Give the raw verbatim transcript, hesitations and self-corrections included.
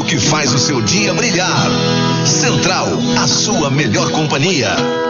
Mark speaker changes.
Speaker 1: que faz o seu dia brilhar. Central, a sua melhor companhia.